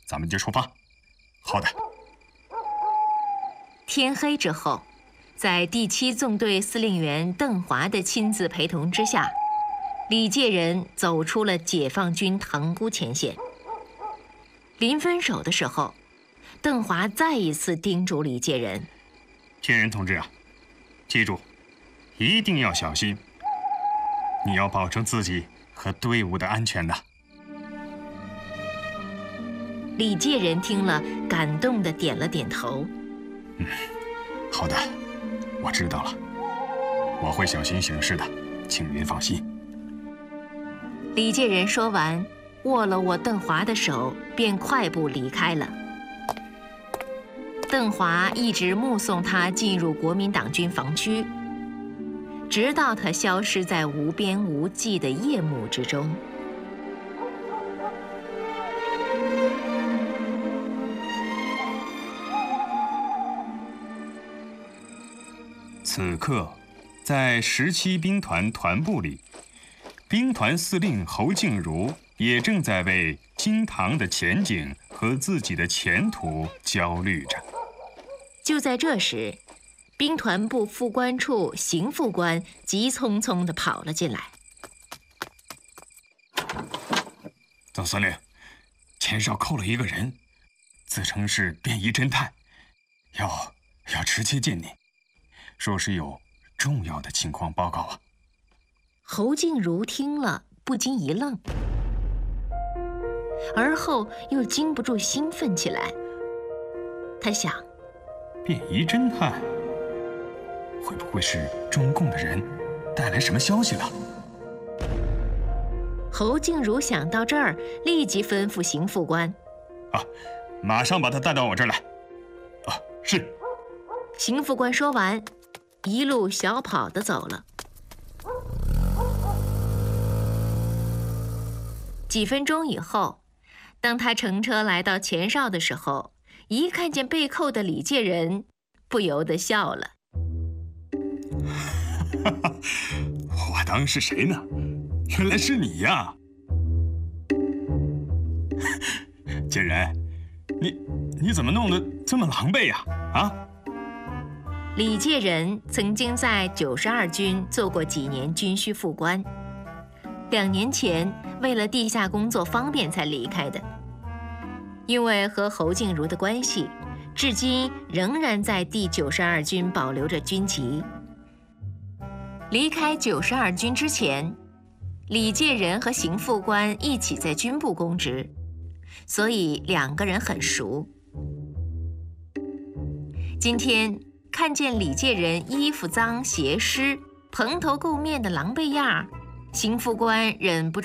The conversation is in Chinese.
咱们就出发。好的。 天黑之后，在第7纵队司令员邓华的亲自陪同之下，李介仁走出了解放军塘沽前线。临分手的时候，邓华再一次叮嘱李介仁： 介仁同志啊，记住，一定要小心，你要保证自己和队伍的安全呐。 李介仁听了，感动地点了点头。 好的，我知道了，我会小心行事的，请您放心。 李介仁说完，握了握邓华的手，便快步离开了。邓华一直目送他进入国民党军防区，直到他消失在无边无际的夜幕之中。 此刻，在17兵团团部里，兵团司令侯静茹也正在为金堂的前景和自己的前途焦虑着。 就在这时，兵团部副官处邢副官急匆匆地跑了进来。 总司令，前哨扣了一个人，自称是便衣侦探，要直接见你，说是有重要的情况报告啊。 侯静茹听了，不禁一愣，而后又禁不住兴奋起来。他想， 便衣侦探会不会是中共的人带来什么消息了？ 侯静茹想到这儿，立即吩咐邢副官： 马上把他带到我这儿来。是。 邢副官说完，一路小跑地走了。几分钟以后，当他乘车来到前哨的时候，一看见被扣的李介仁，不由得笑了。 我当是谁呢？原来是你呀！介仁，你怎么弄得这么狼狈呀？ 李介仁曾经在92军做过几年军需副官，2年前为了地下工作方便才离开的。因为和侯静茹的关系，至今仍然在第92军保留着军籍。离开92军之前，李介仁和邢副官一起在军部供职，所以2个人很熟。今天看见李介仁衣服脏鞋湿、蓬头垢面的狼狈样，邢副官忍不住